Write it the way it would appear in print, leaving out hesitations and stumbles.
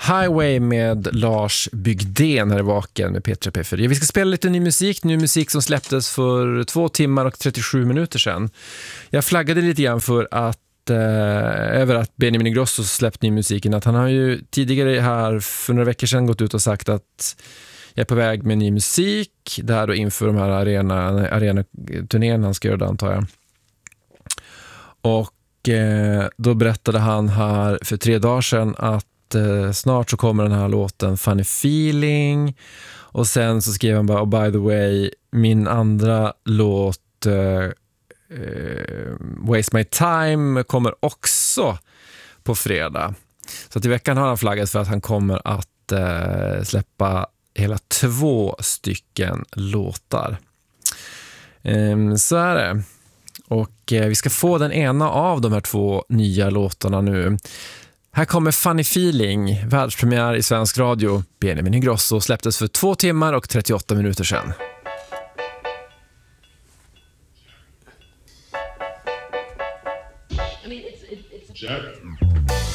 Highway med Lars Bygden här i Vaken med Petra P4. Vi ska spela lite ny musik som släpptes för 2 timmar och 37 minuter sedan. Jag flaggade lite grann för att över att Benjamin Ingrosso släppt ny musiken, att han har ju tidigare här för några veckor sedan gått ut och sagt att jag är på väg med ny musik, det här då inför de här arena-turnén han ska göra, antar jag. Och då berättade han här för 3 dagar sedan att snart så kommer den här låten Funny Feeling, och sen så skrev han bara, by the way, min andra låt Waste My Time kommer också på fredag. Så att i veckan har han flaggat för att han kommer att släppa hela 2 stycken låtar. Så är det. Och vi ska få den ena av de här 2 nya låtarna nu. Här kommer Funny Feeling, världspremiär i svensk radio. Benjamin Ingrosso släpptes för 2 timmar och 38 minuter sedan. Jack.